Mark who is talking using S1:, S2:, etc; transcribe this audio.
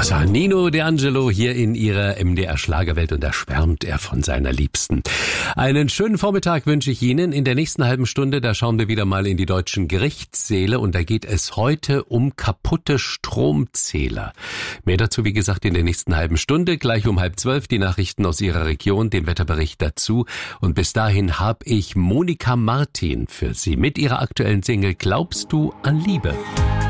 S1: Das war Nino D'Angelo hier in ihrer MDR-Schlagerwelt und da schwärmt er von seiner Liebsten. Einen schönen Vormittag wünsche ich Ihnen. In der nächsten halben Stunde, da schauen wir wieder mal in die deutschen Gerichtssäle und da geht es heute um kaputte Stromzähler. Mehr dazu, wie gesagt, in der nächsten halben Stunde. Gleich um 11:30 die Nachrichten aus Ihrer Region, den Wetterbericht dazu. Und bis dahin habe ich Monika Martin für Sie mit ihrer aktuellen Single Glaubst du an Liebe?